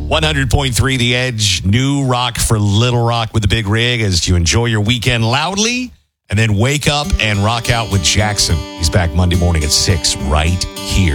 100.3 The Edge, new rock for Little Rock with the Big Rig as you enjoy your weekend loudly and then wake up and rock out with Jackson. He's back Monday morning at 6 right here.